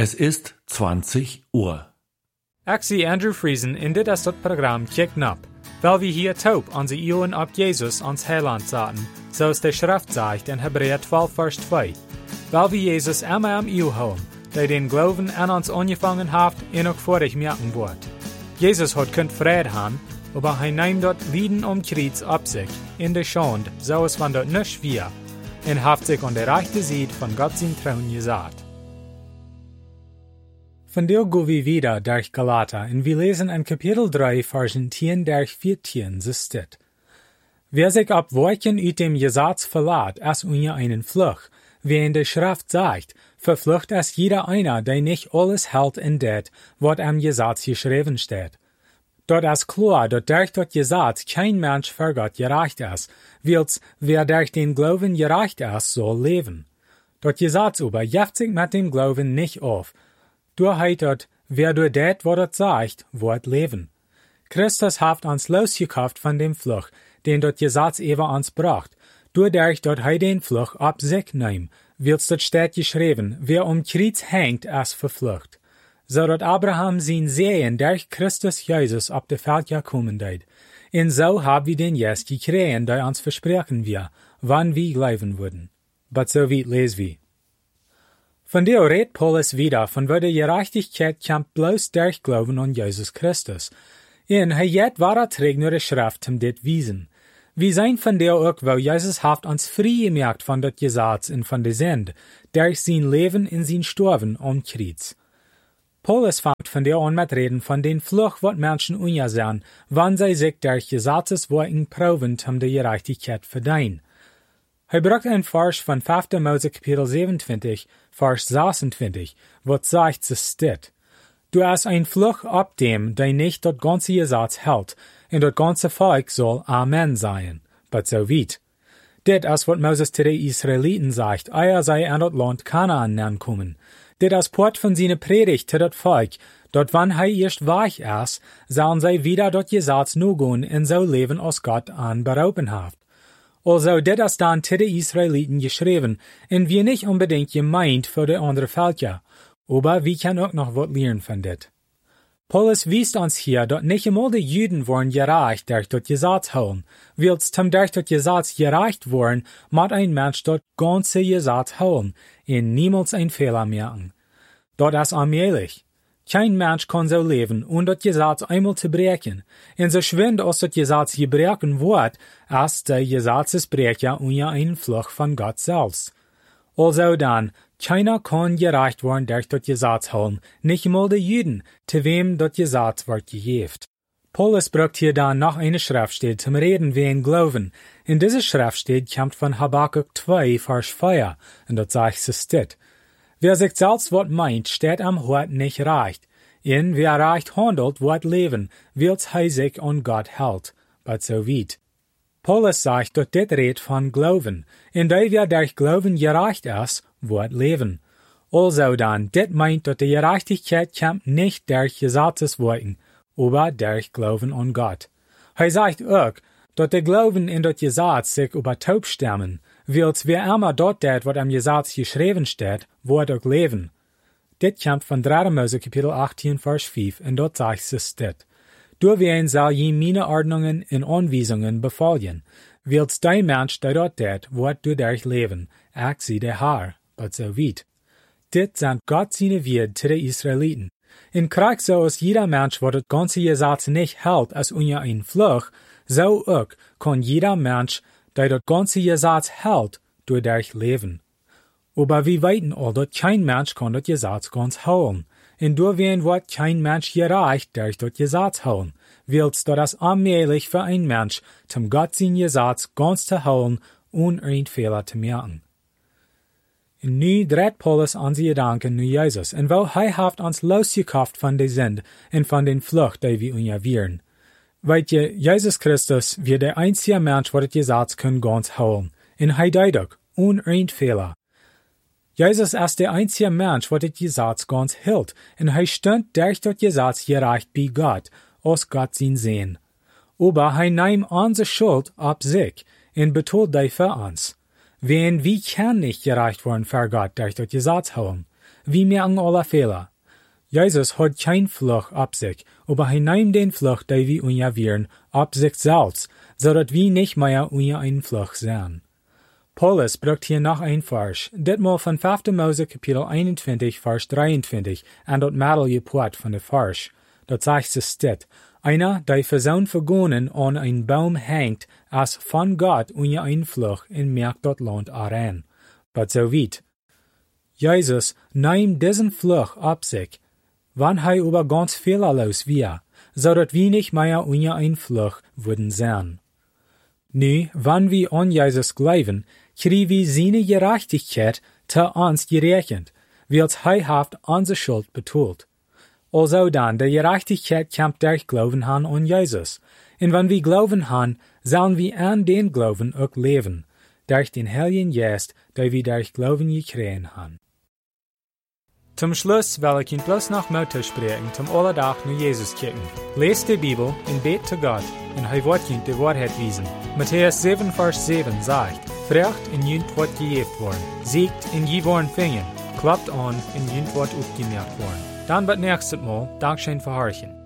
Es ist 20 Uhr. Ik zie Andrew Friesen in dit is het programma Kicken Up, weil wir hier taub onze Ohren op Jesus ons Heiland zaten, zoals de Schrift zegt in Hebräer 12 vers 2. Weil wir Jesus immer am Ohr houden, der den Glauben an uns angefangen hat en ook vorig merken wordt. Jesus hat kunt vrede haben, aber hij neemt dat Lieden Kreuz op sich, in de Schande, zoals van dat nicht schwer, en heeft sich an der rechten Seite von Gott sein Thron gesagt. Von der gehen wir wieder durch Galater und wir lesen in Kapitel 3, Versen 10 durch 14, so steht: Wer sich ab Wolken uit dem Gesetz verlässt, als unter einen Fluch, wie in der Schrift sagt, verflucht es jeder einer, der nicht alles hält in det, was am Gesetz geschrieben steht. Dort ist klar, dass durch das Gesetz kein Mensch vor Gott gerecht ist, weil's wer durch den Glauben gerecht ist, soll leben. Das Gesetz aber jeft sich mit dem Glauben nicht auf. Du heitet, wer du det, was es sagt, wird leben. Christus hat uns losgekauft von dem Fluch, den das Gesetz über uns bracht, dadurch, dass den Fluch ab sich nimmt, wird's das steht geschrieben, wer Kreuz hängt, ist verflucht. So dass Abraham sein Sehen durch Christus Jesus auf der Welt gekommen ist. Und so haben wir den Jes gekriegt, der uns versprechen wir, wann wir glauben würden. Aber so weit lesen wir. Von der redet Paulus wieder, von wo die Gerechtigkeit kommt bloß durch Glauben an Jesus Christus. Und er jet wahrer trägt nur die Schrift um dit wiesen. Wir sein von der auch, wo Jesus hat uns frei gemerkt von dat Gesetz und von der Sünde, durch sein Leben in sein Sterben am Kreuz. Paulus fängt von der an mit reden von den Fluch, wat Menschen ungesehen, wann sie sich durch Gesetzesworten proben, um die Gerechtigkeit verdienen. Er bracht ein Vers von 5. Mose Kapitel 27, Vers 26, wat sagt, es steht: Du hast ein Fluch ab dem, der nicht das ganze Gesetz hält, und das ganze Volk soll Amen sein. But so weit. Dit ist, wat Moses zu den Israeliten sagt, sei an das Land Kanaan ankommen. Dit ist Port von seiner Predigt zu das Volk, dort wann erst weich ist, sollen sie wieder das Gesetz nur gehen und so leben, als Gott an berauben hat. Also, dit ist dann zu den Israeliten geschrieben, und wir nicht unbedingt gemeint für die andere Völker, aber wir können auch noch was lernen von dit. Paulus wies uns hier, dass nicht einmal die Juden wollen gerecht durch das Gesetz holen, weil's durch das Gesetz gerecht worden, muss ein Mensch das ganze Gesetz holen, und niemals ein Fehler merken. Dort ist allmählich. Kein Mensch kann so leben, ohne das Gesetz einmal zu brechen. Und so schwind aus das Gesetz gebrochen wird, ist der Gesetzesbrecher unter einen Fluch von Gott selbst. Also dann, keiner kann gerecht werden durch das Gesetz holen, nicht einmal die Juden, zu wem das Gesetz wird gegeben. Paulus braucht hier dann noch eine Schriftstelle zum Reden wegen Glauben. In dieser Schriftstelle kommt von Habakkuk 2, Vers 4, und dort sagt es steht: Wer sich selbst wat meint, steht am Hort nicht recht. In wer recht handelt, wird leben, weil's er sich an Gott hält. But so weit. Paulus sagt, dass dit redet von Glauben. In der wer durch Glauben gerecht ist, wird leben. Also dann, dit meint, dass die Gerechtigkeit kommt nicht durch Gesetzesworten, aber durch Glauben an Gott. Er sagt auch, dass der Glauben in das Gesetz sich über taub stemmen, weil's wer immer dort det, was am Gesetz geschrieben steht, wird auch leben. Dit kommt von 3. Mose Kapitel 18, Vers 5, und dort sagt es steht: Du wen soll je meine Ordnungen und Anweisungen befolgen, weil's dein Mensch, der dort det, wird du durch leben, ich sie der Herr, but so weit. Dit sind Gott seine Werte zu den Israeliten. In Krieg so ist jeder Mensch, wo das ganze Gesetz nicht hält, als unter ein Fluch, so auch kann jeder Mensch, der das ganze Gesetz hält, dadurch leben. Aber wir weiten all, dass kein Mensch kann das Gesetz ganz holen. Und durchwehen wird kein Mensch gerecht durch das Gesetz holen, weil's das allmählich für ein Mensch, zum Gott sein Gesetz ganz zu holen, ohne einen Fehler zu merken. Und nu dreht Paulus unsere Gedanken zu Jesus, und wo er hat uns losgekauft von der Sünde und von den Flucht, die wir unterwehren. Weißt ihr, Jesus Christus wird der einzige Mensch, der das Gesetz ganz holen, und er deutlich, ohne einen Fehler. Jesus ist der einzige Mensch, der das Gesetz ganz hält, und er stand durch das Gesetz gerecht bei Gott, aus Gott sein Sehen. Aber er nimmt unsere Schuld ab sich und betont die für uns. Wen wie kann nicht gerecht werden für Gott durch das Gesetz holen? wie merken alle Fehler. Jesus hat kein Fluch ab sich, aber er nimmt den Fluch, den wir unjavieren, ab sich selbst, so dass wir nicht mehr unja ein Fluch sein. Paulus bringt hier noch ein Vers, ditmal von 5. Mose Kapitel 21, Vers 23, an dort Madel geport von der Vers. Dort sagt es steht, einer, der für sein Vergonen an ein Baum hängt, als von Gott unja ein Fluch in merkt dort Land aran. But so weit. Jesus nimmt diesen Fluch ab sich, wann er über ganz fehlerlos wir, so dass wir nicht mehr unja ein Fluch würden sein. Nu, wann wir an Jesus glauben, kriegen wir seine Gerechtigkeit zu uns gerechnet, weil er haft unsere Schuld betont. Also dann, die Gerechtigkeit kommt durch Glauben an Jesus. Und wenn wir glauben han, sollen wir an den Glauben auch leben, durch den Heiligen Geist, der wir durch Glauben gekriegt haben. Zum Schluss will ich Ihnen bloß noch Mut sprechen, zum Allerdach nur Jesus kicken. Lest die Bibel und bet zu Gott, und er wird Ihnen die Wahrheit wiesen. Matthäus 7, Vers 7 sagt, Frecht in jünt wird gejeft worden, siegt in je worden fingen, klappt an in jünt wird aufgemerkt worden. Dann wird nächstes Mal Dankeschön für Horchen.